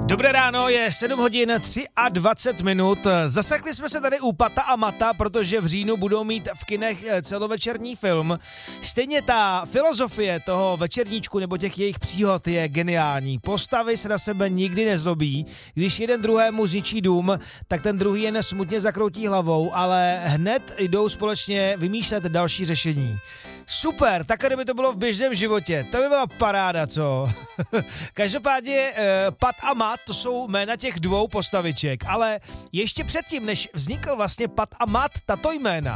Dobré ráno, je 7 hodin 23 minut. Zasekli jsme se tady u Pata a Mata, protože v říjnu budou mít v kinech celovečerní film. Stejně ta filozofie toho večerníčku nebo těch jejich příhod je geniální. Postavy se na sebe nikdy nezlobí. Když jeden druhému zničí dům, tak ten druhý jen smutně zakroutí hlavou, ale hned jdou společně vymýšlet další řešení. Super, tak kdyby to bylo v běžném životě, to by byla paráda, co? Každopádně Pat a Mat, to jsou jména těch dvou postaviček, ale ještě předtím, než vznikl vlastně Pat a Mat, tato jména,